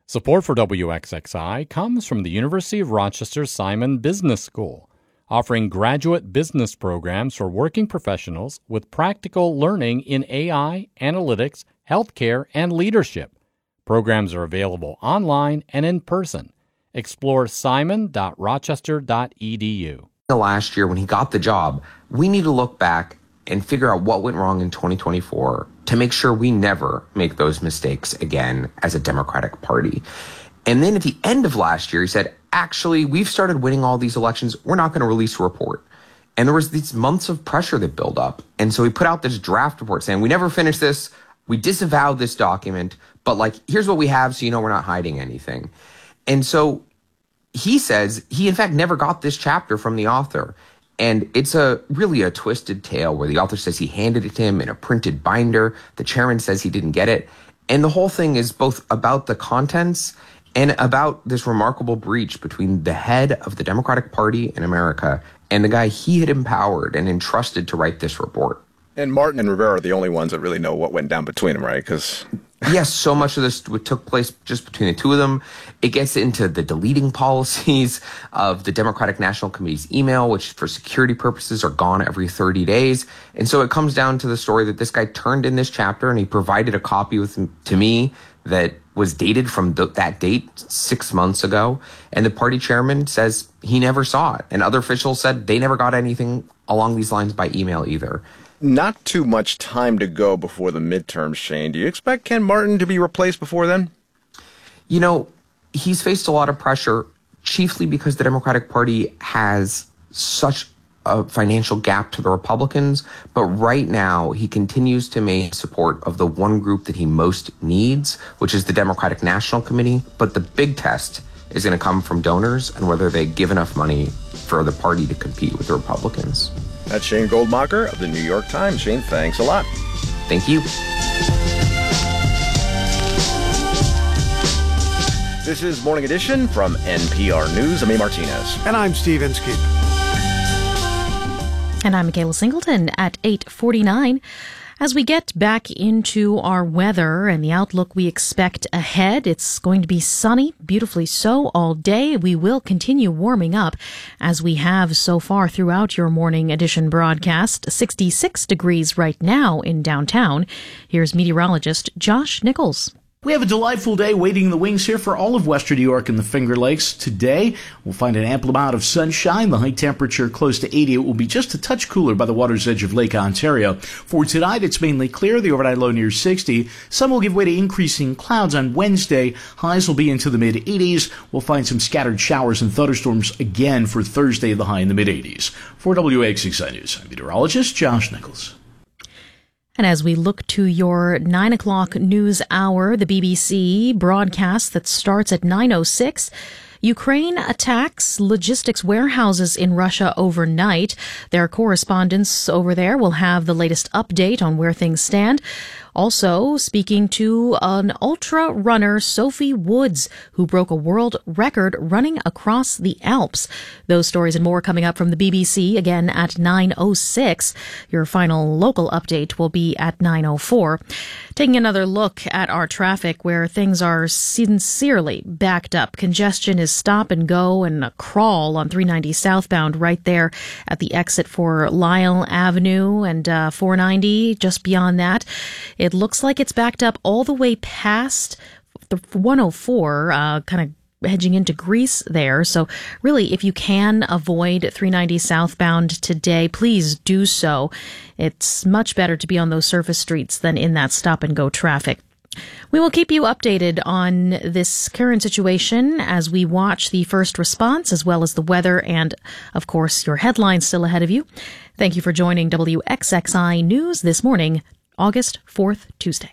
Support for WXXI comes from the University of Rochester Simon Business School, offering graduate business programs for working professionals with practical learning in AI, analytics, healthcare, and leadership. Programs are available online and in person. Explore simon.rochester.edu. Last year, when he got the job, we need to look back and figure out what went wrong in 2024 to make sure we never make those mistakes again as a Democratic Party. And then at the end of last year, he said, actually, we've started winning all these elections. We're not going to release a report. And there was these months of pressure that built up. And so he put out this draft report saying, we never finished this. We disavowed this document. But here's what we have, so you know we're not hiding anything. And so he says he, in fact, never got this chapter from the author. And it's really a twisted tale where the author says he handed it to him in a printed binder. The chairman says he didn't get it. And the whole thing is both about the contents and about this remarkable breach between the head of the Democratic Party in America and the guy he had empowered and entrusted to write this report. And Martin and Rivera are the only ones that really know what went down between them, right? Because yes, so much of this took place just between the two of them. It gets into the deleting policies of the Democratic National Committee's email, which for security purposes are gone every 30 days. And so it comes down to the story that this guy turned in this chapter and he provided a copy to me that was dated from that date 6 months ago. And the party chairman says he never saw it. And other officials said they never got anything along these lines by email either. Not too much time to go before the midterms, Shane. Do you expect Ken Martin to be replaced before then? You know, he's faced a lot of pressure, chiefly because the Democratic Party has such a financial gap to the Republicans. But right now, he continues to maintain support of the one group that he most needs, which is the Democratic National Committee. But the big test is going to come from donors and whether they give enough money for the party to compete with the Republicans. That's Shane Goldmacher of the New York Times. Shane, thanks a lot. Thank you. This is Morning Edition from NPR News. I'm A. Martinez. And I'm Steve Inskeep. And I'm Michaela Singleton at 8:49. As we get back into our weather and the outlook we expect ahead, it's going to be sunny, beautifully so, all day. We will continue warming up as we have so far throughout your Morning Edition broadcast. 66 degrees right now in downtown. Here's meteorologist Josh Nichols. We have a delightful day waiting in the wings here for all of western New York and the Finger Lakes. Today, we'll find an ample amount of sunshine. The high temperature close to 80. It will be just a touch cooler by the water's edge of Lake Ontario. For tonight, it's mainly clear. The overnight low near 60. Some will give way to increasing clouds on Wednesday. Highs will be into the mid-80s. We'll find some scattered showers and thunderstorms again for Thursday, the high in the mid-80s. For WXXI News, I'm meteorologist Josh Nichols. And as we look to your 9 o'clock news hour, the BBC broadcast that starts at 9:06, Ukraine attacks logistics warehouses in Russia overnight. Their correspondents over there will have the latest update on where things stand. Also speaking to an ultra runner, Sophie Woods, who broke a world record running across the Alps. Those stories and more coming up from the BBC again at 9:06. Your final local update will be at 9:04. Taking another look at our traffic where things are sincerely backed up. Congestion is stop and go and a crawl on 390 southbound right there at the exit for Lyle Avenue and 490 just beyond that. It looks like it's backed up all the way past the 104, kind of hedging into Greece there. So really, if you can avoid 390 southbound today, please do so. It's much better to be on those surface streets than in that stop-and-go traffic. We will keep you updated on this current situation as we watch the first response as well as the weather and, of course, your headlines still ahead of you. Thank you for joining WXXI News this morning, August 4th, Tuesday.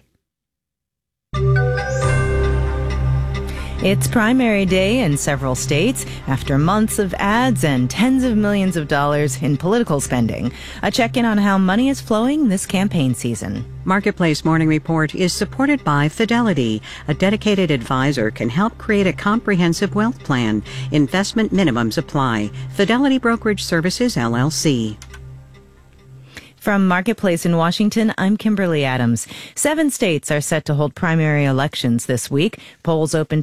It's primary day in several states after months of ads and tens of millions of dollars in political spending. A check-in on how money is flowing this campaign season. Marketplace Morning Report is supported by Fidelity. A dedicated advisor can help create a comprehensive wealth plan. Investment minimums apply. Fidelity Brokerage Services, LLC. From Marketplace in Washington, I'm Kimberly Adams. 7 states are set to hold primary elections this week. Polls open